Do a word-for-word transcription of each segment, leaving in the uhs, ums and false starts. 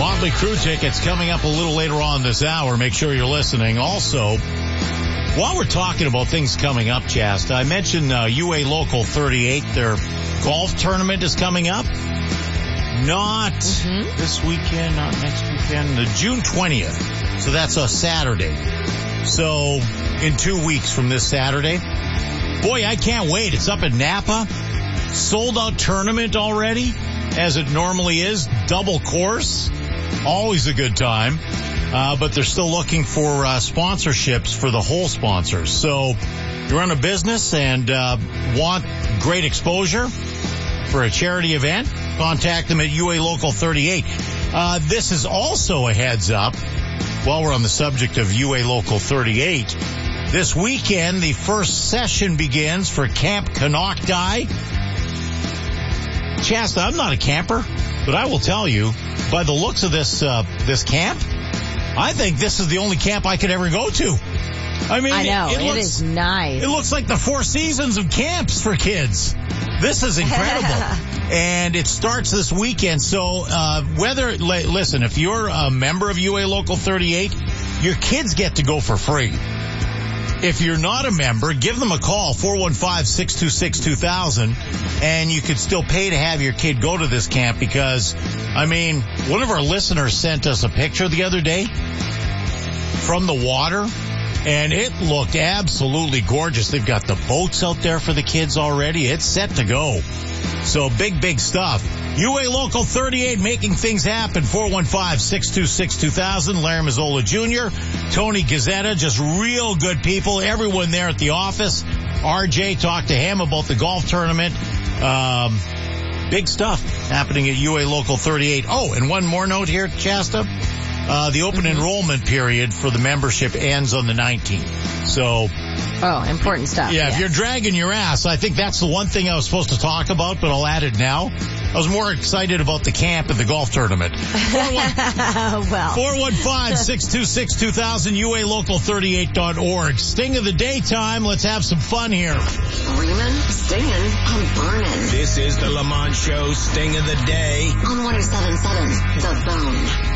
Motley Crue tickets coming up a little later on this hour. Make sure you're listening. Also, while we're talking about things coming up, Chasta, I mentioned uh, U A Local thirty-eight. Their golf tournament is coming up. Not mm-hmm. this weekend, not next weekend, the June twentieth. So that's a Saturday. So in two weeks from this Saturday. Boy, I can't wait. It's up at Napa. Sold out tournament already, as it normally is. Double course. Always a good time. Uh, but they're still looking for uh, sponsorships for the whole sponsors. So you run a business and uh, want great exposure for a charity event, contact them at U A Local thirty-eight. Uh, this is also a heads up, while we're on the subject of U A Local thirty-eight. This weekend, the first session begins for Camp Konocti. Chasta, I'm not a camper, but I will tell you, by the looks of this uh, this camp, I think this is the only camp I could ever go to. I mean, I know, it, it, it looks, is nice. It looks like the Four Seasons of camps for kids. This is incredible. And it starts this weekend. So uh whether, listen, if you're a member of U A Local thirty-eight, your kids get to go for free. If you're not a member, give them a call, four one five, six two six, two thousand, and you could still pay to have your kid go to this camp because, I mean, one of our listeners sent us a picture the other day from the water, and it looked absolutely gorgeous. They've got the boats out there for the kids already. It's set to go. So big, big stuff. U A Local thirty-eight making things happen. four one five, six two six, two thousand. Larry Mazzola Junior Tony Gazzetta, just real good people. Everyone there at the office. R J talked to him about the golf tournament. Um, big stuff happening at U A Local thirty-eight. Oh, and one more note here, Chasta. Uh, the open mm-hmm. enrollment period for the membership ends on the nineteenth. So, oh, important stuff. Yeah, yes. If you're dragging your ass, I think that's the one thing I was supposed to talk about, but I'll add it now. I was more excited about the camp and the golf tournament. Well. four one five, six two six, two thousand, U A Local thirty-eight dot org. Sting of the daytime. Let's have some fun here. Freeman, stinging, and burning. This is the Lamont Show, Sting of the Day. On one oh seven point seven, The Bone.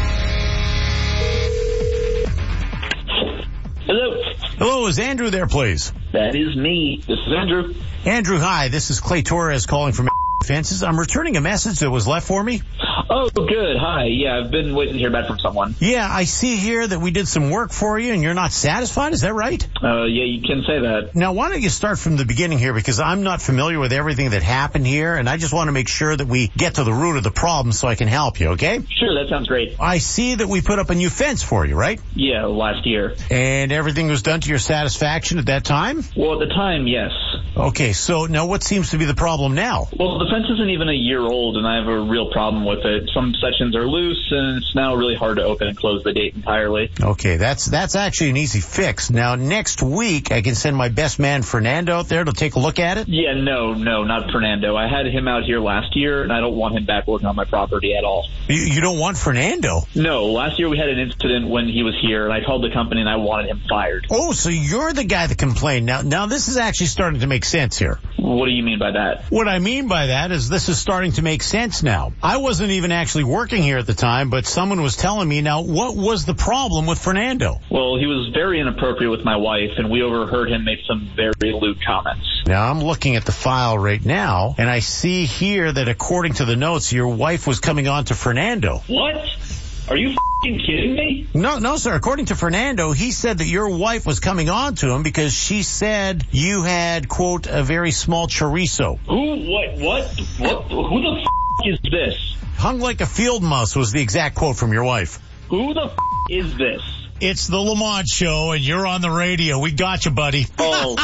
Hello. Hello, is Andrew there, please? That is me. This is Andrew. Andrew, hi. This is Clay Torres calling from Fences. I'm returning a message that was left for me. Oh, good. Hi. Yeah, I've been waiting to hear back from someone. Yeah, I see here that we did some work for you and you're not satisfied. Is that right? Uh, yeah, you can say that. Now, why don't you start from the beginning here, because I'm not familiar with everything that happened here, and I just want to make sure that we get to the root of the problem so I can help you, okay? Sure, that sounds great. I see that we put up a new fence for you, right? Yeah, last year. And everything was done to your satisfaction at that time? Well, at the time, yes. Okay, so now what seems to be the problem now? Well, the fence isn't even a year old, and I have a real problem with it. Some sections are loose, and it's now really hard to open and close the gate entirely. Okay, that's that's actually an easy fix. Now, next week, I can send my best man, Fernando, out there to take a look at it? Yeah, no, no, not Fernando. I had him out here last year, and I don't want him back working on my property at all. You, you don't want Fernando? No, last year we had an incident when he was here, and I called the company, and I wanted him fired. Oh, so you're the guy that complained. Now, now this is actually starting to make sense here. What do you mean by that? What I mean by that is this is starting to make sense now. I wasn't even actually working here at the time, but someone was telling me. Now, what was the problem with Fernando? Well, he was very inappropriate with my wife, and we overheard him make some very lewd comments. Now, I'm looking at the file right now, and I see here that according to the notes, your wife was coming on to Fernando. What? Are you f***ing kidding me? No, no, sir. According to Fernando, he said that your wife was coming on to him because she said you had, quote, a very small chorizo. Who? What? What? What? Who the f*** is this? Hung like a field mouse was the exact quote from your wife. Who the f*** is this? It's the Lamont Show, and you're on the radio. We got you, buddy. Oh,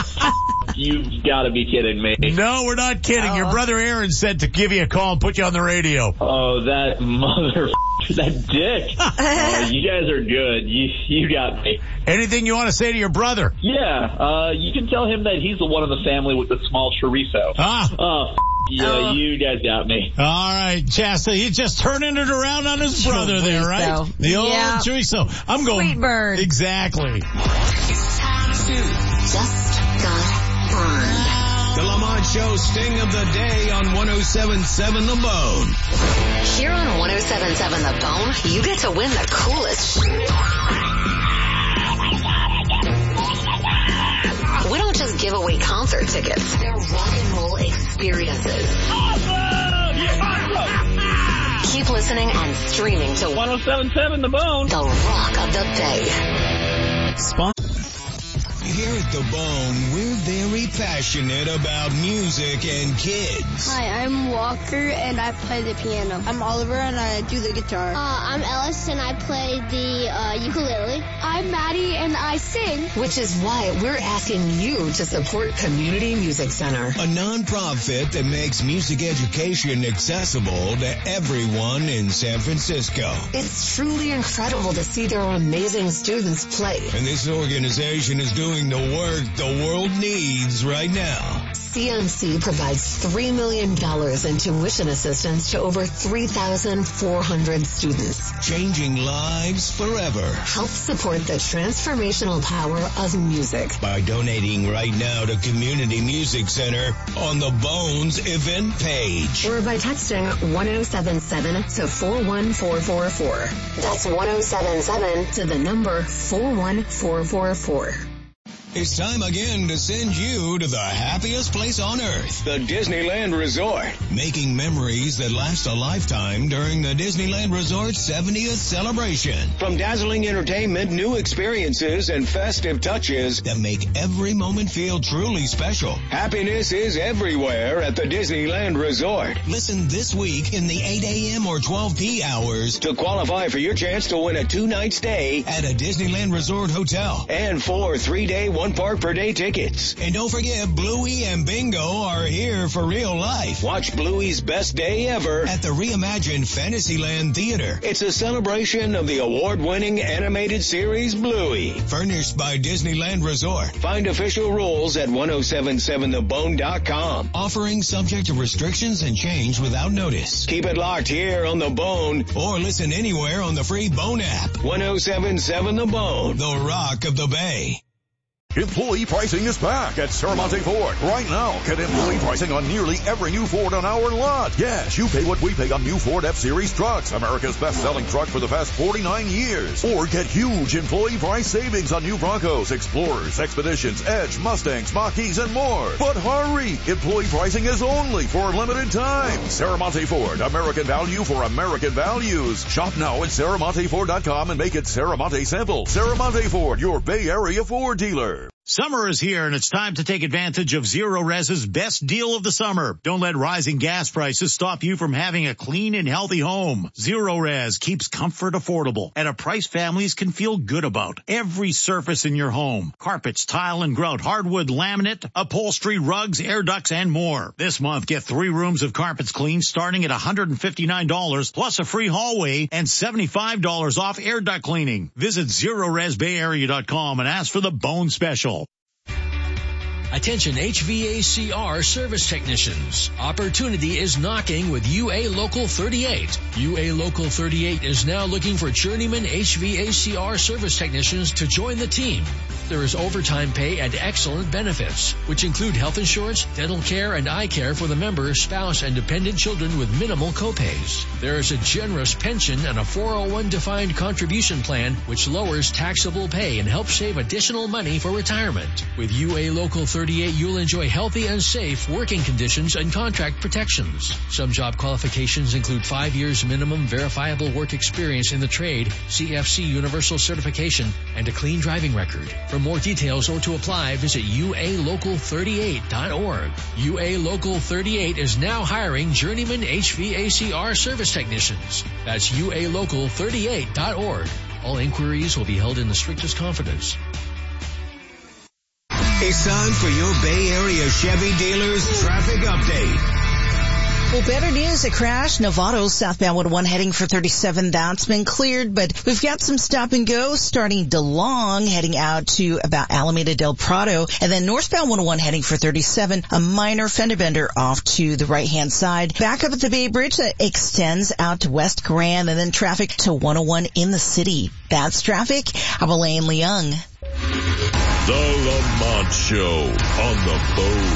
you've got to be kidding me. No, we're not kidding. Oh. Your brother Aaron said to give you a call and put you on the radio. Oh, that mother... that dick. Oh, you guys are good. You you got me. Anything you want to say to your brother? Yeah, uh, you can tell him that he's the one in the family with the small chorizo. Ah. Oh, yeah, oh. You guys got me. All right, Chasta, he's just turning it around on his brother chorizo. There, right? The old yeah. chorizo. I'm going... Sweet bird. Exactly. Just got burned. The Lamont Show, Sting of the Day on one oh seven point seven The Bone. Here on one oh seven seven seven The Bone, you get to win the coolest sh- We don't just give away concert tickets. They're rock and roll experiences. Keep listening and streaming to one oh seven point seven The Bone. The Rock of the Bay. Spon- Here at The Bone, we're very passionate about music and kids. Hi, I'm Walker and I play the piano. I'm Oliver and I do the guitar. Uh, I'm Ellis and I play the uh, ukulele. I'm Maddie and I sing. Which is why we're asking you to support Community Music Center, A nonprofit that makes music education accessible to everyone in San Francisco. It's truly incredible to see their amazing students play. And this organization is doing the work the world needs right now. C M C provides three million dollars in tuition assistance to over three thousand four hundred students. Changing lives forever. Help support the transformational power of music. By donating right now to Community Music Center on the Bones event page. Or by texting one oh seven seven to four one four four four. That's one oh seven seven to the number four one four four four. It's time again to send you to the happiest place on earth, the Disneyland Resort. Making memories that last a lifetime during the Disneyland Resort seventieth celebration. From dazzling entertainment, new experiences, and festive touches that make every moment feel truly special. Happiness is everywhere at the Disneyland Resort. Listen this week in the eight a.m. or twelve p hours to qualify for your chance to win a two-night stay at a Disneyland Resort hotel and four three-day one park per day tickets. And don't forget, Bluey and Bingo are here for real life. Watch Bluey's best day ever at the reimagined Fantasyland Theater. It's a celebration of the award-winning animated series Bluey. Furnished by Disneyland Resort. Find official rules at ten seventy-seven the bone dot com. Offering subject to restrictions and change without notice. Keep it locked here on The Bone or listen anywhere on the free Bone app. ten seventy-seven The Bone, the Rock of the Bay. Employee pricing is back at Serramonte Ford. Right now, get employee pricing on nearly every new Ford on our lot. Yes, you pay what we pay on new Ford F-Series trucks, America's best-selling truck for the past forty-nine years. Or get huge employee price savings on new Broncos, Explorers, Expeditions, Edge, Mustangs, Mach-E's, and more. But hurry! Employee pricing is only for a limited time. Serramonte Ford, American value for American values. Shop now at Serramonte Ford dot com and make it Serramonte simple. Serramonte Ford, your Bay Area Ford dealer. Summer is here, and it's time to take advantage of Zero Res's best deal of the summer. Don't let rising gas prices stop you from having a clean and healthy home. Zero Res keeps comfort affordable at a price families can feel good about. Every surface in your home: carpets, tile and grout, hardwood, laminate, upholstery, rugs, air ducts, and more. This month, get three rooms of carpets cleaned starting at one hundred fifty-nine dollars plus a free hallway and seventy-five dollars off air duct cleaning. Visit zero res bay area dot com and ask for the Bone Special. Attention H V A C R service technicians. Opportunity is knocking with U A Local thirty-eight. U A Local thirty-eight is now looking for journeyman H V A C R service technicians to join the team. There is overtime pay and excellent benefits, which include health insurance, dental care, and eye care for the member, spouse, and dependent children with minimal copays. There is a generous pension and a four oh one defined contribution plan, which lowers taxable pay and helps save additional money for retirement. With U A Local thirty-eight, you'll enjoy healthy and safe working conditions and contract protections. Some job qualifications include five years minimum verifiable work experience in the trade, C F C universal certification, and a clean driving record. For more details or to apply, visit U A local thirty-eight dot org. U A Local thirty-eight is now hiring journeyman H V A C R service technicians. That's U A local thirty-eight dot org. All inquiries will be held in the strictest confidence. It's time for your Bay Area Chevy dealers traffic update. Well, better news. A crash. Novato southbound one oh one heading for thirty-seven. That's been cleared, but we've got some stop and go starting DeLong heading out to about Alameda del Prado, and then northbound one oh one heading for thirty-seven. A minor fender bender off to the right-hand side. Back up at the Bay Bridge that extends out to West Grand, and then traffic to one oh one in the city. That's traffic. I'm Elaine Leung. The Lamont Show on the Bone.